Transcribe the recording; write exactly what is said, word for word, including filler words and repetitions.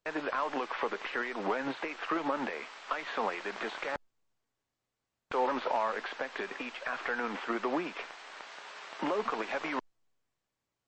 Expanded outlook for the period Wednesday through Monday. Isolated to scattered storms are expected each afternoon through the week. Locally heavy